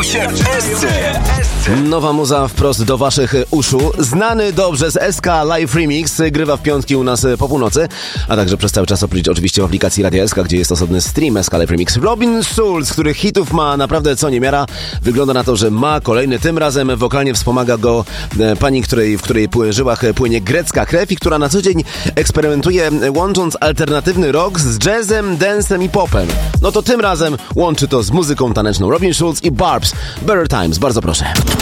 się w SC. Nowa muza wprost do waszych uszu. Znany dobrze z SK Live Remix grywa w piątki u nas po północy, a także przez cały czas oprócz oczywiście w aplikacji Radia SK, gdzie jest osobny stream SK Live Remix. Robin Schulz, których hitów ma naprawdę co niemiara. Wygląda na to, że ma kolejny. Tym razem wokalnie wspomaga go pani, w której żyłach płynie grecka krew i która na co dzień eksperymentuje, łącząc alternatywny rock z jazzem, dance'em i popem. No to tym razem łączy to z muzyką taneczną. Robin Schulz i Barb's Better Times. Bardzo proszę.